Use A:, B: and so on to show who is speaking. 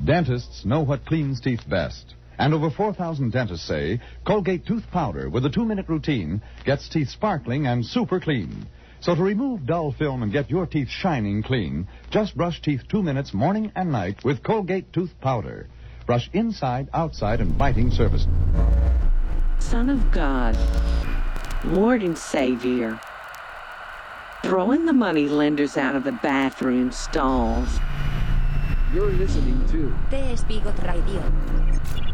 A: Dentists know what cleans teeth best. And over 4,000 dentists say Colgate Tooth Powder with a 2-minute routine gets teeth sparkling and super clean. So to remove dull film and get your teeth shining clean, just brush teeth 2 minutes morning and night with Colgate Tooth Powder. Brush inside, outside, and biting surface.
B: Son of God, Lord and Savior, throwing the money lenders out of the bathroom stalls.
C: You're listening to
D: TS Bigot Radio.